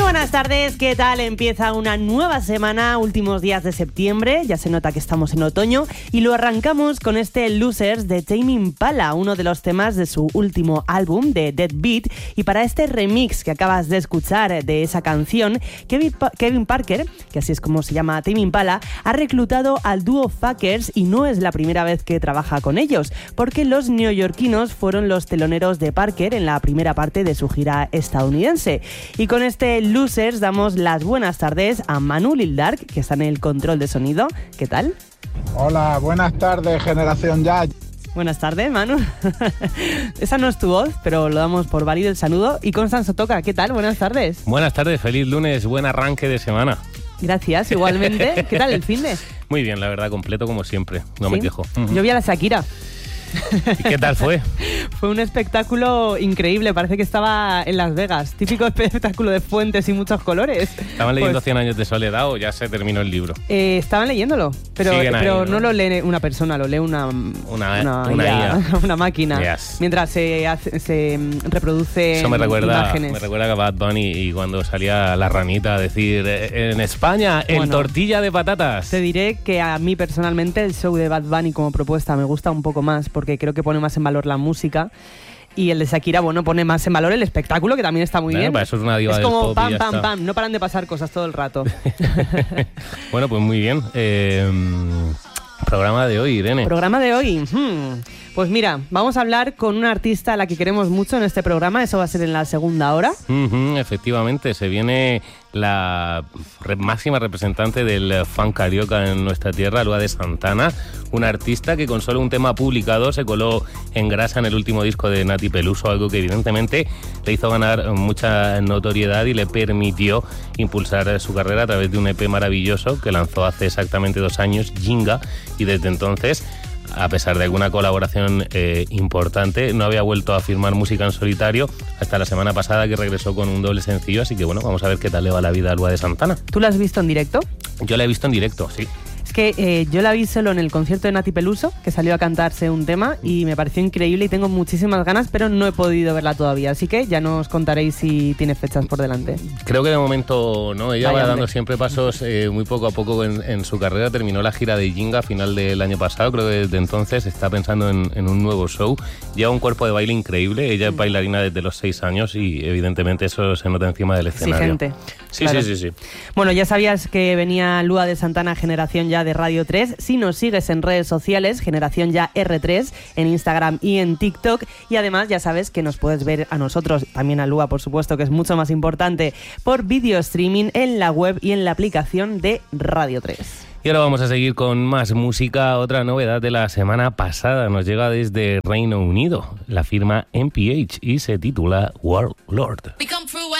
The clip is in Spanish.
buenas tardes, ¿qué tal? Empieza una nueva semana, últimos días de septiembre, ya se nota que estamos en otoño y lo arrancamos con este Losers de Tame Impala, uno de los temas de su último álbum, de Dead Beat, y para este remix que acabas de escuchar de esa canción, Kevin Parker, que así es como se llama Tame Impala, ha reclutado al dúo Fuckers y no es la primera vez que trabaja con ellos, porque los neoyorquinos fueron los teloneros de Parker en la primera parte de su gira estadounidense. Y con este Losers damos las buenas tardes a Manu Lil Dark, que está en el control de sonido. ¿Qué tal? Hola, buenas tardes, Generación Ya. Buenas tardes, Manu. Esa no es tu voz, pero lo damos por válido el saludo. Y Constanzo Toca, ¿qué tal? Buenas tardes. Buenas tardes, feliz lunes, buen arranque de semana. Gracias, igualmente. ¿Qué tal el finde? Muy bien, la verdad, completo como siempre, no me quejo. Yo vi a la Shakira. ¿Y qué tal fue? Fue un espectáculo increíble, parece que estaba en Las Vegas. Típico espectáculo de fuentes y muchos colores. ¿Estaban leyendo 100 años de soledad o ya se terminó el libro? Estaban leyéndolo, pero ahí, ¿no? Lo lee una persona, lo lee una IA, una máquina. Yes. Mientras se reproduce imágenes. Me recuerda a Bad Bunny y cuando salía la ranita a decir en España, en tortilla de patatas. Te diré que a mí personalmente el show de Bad Bunny como propuesta me gusta un poco más, porque creo que pone más en valor la música, y el de Shakira, bueno, pone más en valor el espectáculo, que también está muy bien. Para eso es una diva del pop. Es como pam, pam, pam, no paran de pasar cosas todo el rato. Bueno, pues muy bien. Programa de hoy, Irene. Programa de hoy. Pues mira, vamos a hablar con una artista a la que queremos mucho en este programa. Eso va a ser en la segunda hora. Efectivamente, se viene la máxima representante del funk carioca en nuestra tierra, Lua de Santana, una artista que con solo un tema publicado se coló en grasa en el último disco de Nati Peluso, algo que evidentemente le hizo ganar mucha notoriedad y le permitió impulsar su carrera a través de un EP maravilloso que lanzó hace exactamente 2 años, Jinga, y desde entonces, a pesar de alguna colaboración importante, no había vuelto a firmar música en solitario hasta la semana pasada, que regresó con un doble sencillo, así que bueno, vamos a ver qué tal le va la vida a Lua de Santana. ¿Tú la has visto en directo? Yo la he visto en directo, sí. Es que yo la vi solo en el concierto de Nati Peluso, que salió a cantarse un tema y me pareció increíble y tengo muchísimas ganas, pero no he podido verla todavía, así que ya nos contaréis si tiene fechas por delante. Creo que de momento no, ella va dando siempre pasos muy poco a poco en su carrera. Terminó la gira de Jinga a final del año pasado, creo que desde entonces está pensando en un nuevo show. Lleva un cuerpo de baile increíble, ella es bailarina desde los 6 años y evidentemente eso se nota encima del escenario. Exigente. Sí, claro. Sí. Bueno, ya sabías que venía Lua de Santana, Generación Ya de Radio 3. Si nos sigues en redes sociales, Generación Ya R3, en Instagram y en TikTok. Y además ya sabes que nos puedes ver a nosotros, también a Lua, por supuesto, que es mucho más importante, por video streaming en la web y en la aplicación de Radio 3. Y ahora vamos a seguir con más música. Otra novedad de la semana pasada nos llega desde Reino Unido, la firma NPH, y se titula World Lord.